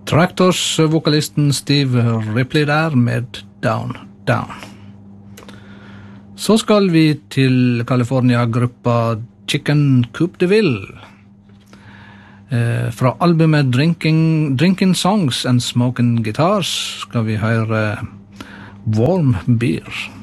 Tractors-vokalisten Steve Ripley der med Down, Down. Så skal vi til California-gruppa Chicken Coupe de Ville. Fra albumet Drinking Songs and Smoking Guitars skal vi høre Warm Beer.